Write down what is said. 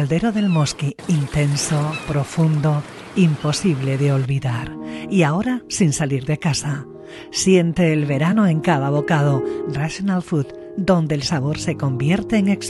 Caldero del Mosqui, intenso, profundo, imposible de olvidar. Y ahora sin salir de casa. Siente el verano en cada bocado. Rational Food, donde el sabor se convierte en experiencia.